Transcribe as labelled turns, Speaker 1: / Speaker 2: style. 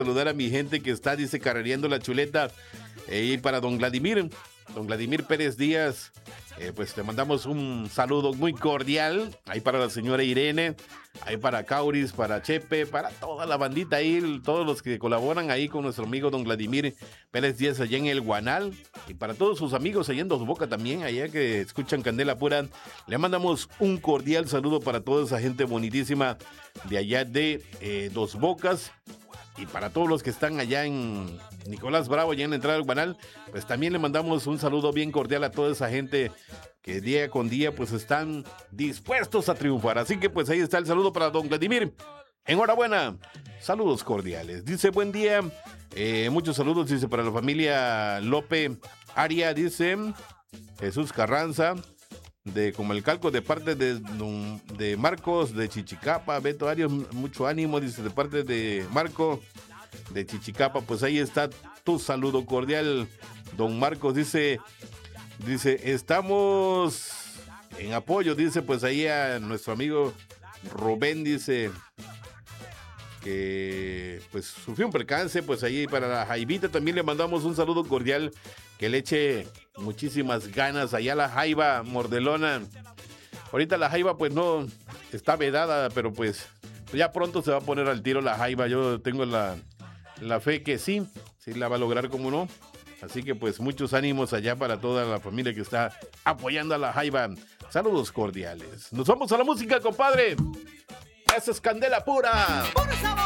Speaker 1: saludar a mi gente que está, dice, carrereando la chuleta. Y para don Vladimir Pérez Díaz, pues te mandamos un saludo muy cordial. Ahí para la señora Irene, ahí para Cauris, para Chepe, para toda la bandita ahí, todos los que colaboran ahí con nuestro amigo don Vladimir Pérez Díaz allá en el Guanal. Y para todos sus amigos allá en Dos Bocas también, allá que escuchan Candela Pura, le mandamos un cordial saludo para toda esa gente bonitísima de allá de Dos Bocas. Y para todos los que están allá en Nicolás Bravo, allá en la entrada del Guanal, pues también le mandamos un saludo bien cordial a toda esa gente que día con día pues están dispuestos a triunfar. Así que pues ahí está el saludo para don Vladimir. Enhorabuena. Saludos cordiales. Dice, buen día. Muchos saludos, dice, para la familia Lope Aria, dice Jesús Carranza, de como el calco, de parte de Marcos de Chichicapa. Beto Arias, mucho ánimo, dice, de parte de Marco de Chichicapa. Pues ahí está tu saludo cordial, don Marcos. Dice, estamos en apoyo, dice, pues ahí a nuestro amigo Rubén, dice que pues sufrió un percance. Pues ahí para la Jaivita también le mandamos un saludo cordial, que le eche muchísimas ganas allá a la Jaiba Mordelona. Ahorita la Jaiba pues no está vedada, pero pues ya pronto se va a poner al tiro la Jaiba. Yo tengo la fe que sí la va a lograr, como no. Así que pues muchos ánimos allá para toda la familia que está apoyando a la Jaiba. Saludos cordiales. Nos vamos a la música, compadre. Esa es Candela Pura.